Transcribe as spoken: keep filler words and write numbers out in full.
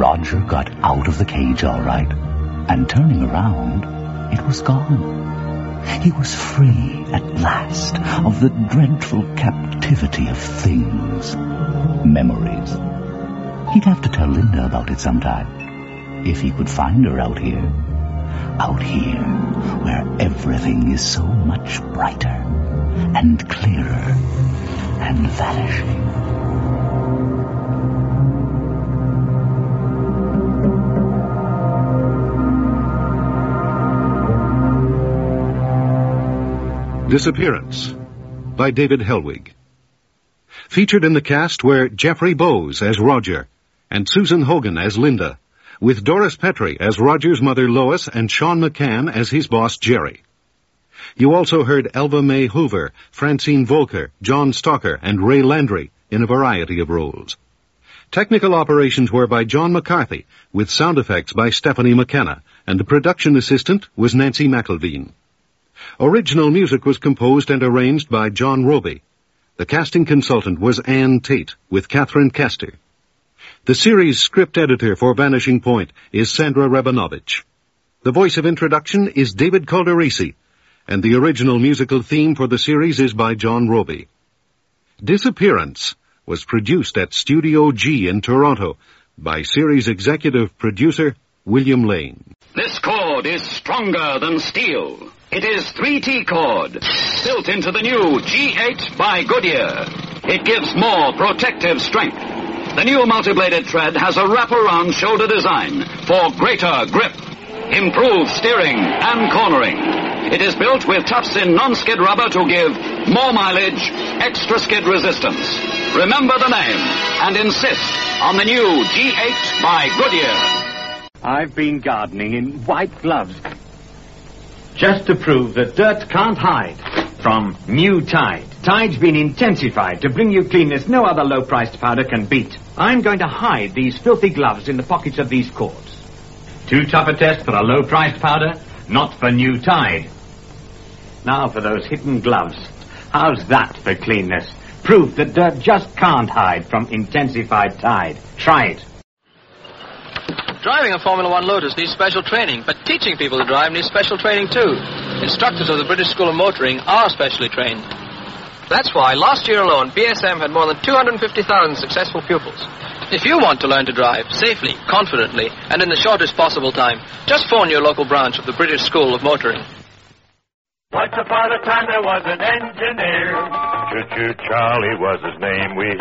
Roger got out of the cage all right, and turning around, it was gone. He was free at last of the dreadful captivity of things, memories. He'd have to tell Linda about it sometime, if he could find her out here. Out here, where everything is so much brighter and clearer and vanishing. Disappearance by David Helwig. Featured in the cast were Jeffrey Bowes as Roger and Susan Hogan as Linda, with Doris Petrie as Roger's mother Lois and Sean McCann as his boss Jerry. You also heard Elva Mae Hoover, Francine Volker, John Stalker, and Ray Landry in a variety of roles. Technical operations were by John McCarthy, with sound effects by Stephanie McKenna, and the production assistant was Nancy McElveen. Original music was composed and arranged by John Roby. The casting consultant was Ann Tate, with Catherine Kester. The series script editor for Vanishing Point is Sandra Rabinovich. The voice of introduction is David Calderisi, and the original musical theme for the series is by John Roby. Disappearance was produced at Studio G in Toronto by series executive producer William Lane. This cord is stronger than steel. It is three T cord, built into the new G eight by Goodyear. It gives more protective strength. The new multi-bladed thread has a wraparound shoulder design for greater grip, improved steering and cornering. It is built with tufts-in non-skid rubber to give more mileage, extra skid resistance. Remember the name and insist on the new G eight by Goodyear. I've been gardening in white gloves, just to prove that dirt can't hide from new Tide. Tide's been intensified to bring you cleanness no other low-priced powder can beat. I'm going to hide these filthy gloves in the pockets of these cords. Too tough a test for a low-priced powder? Not for new Tide. Now for those hidden gloves. How's that for cleanness? Proof that dirt just can't hide from intensified Tide. Try it. Driving a Formula One Lotus needs special training, but teaching people to drive needs special training too. Instructors of the British School of Motoring are specially trained. That's why last year alone, B S M had more than two hundred fifty thousand successful pupils. If you want to learn to drive safely, confidently, and in the shortest possible time, just phone your local branch of the British School of Motoring. Once upon a time there was an engineer. Choo-choo Charlie was his name. We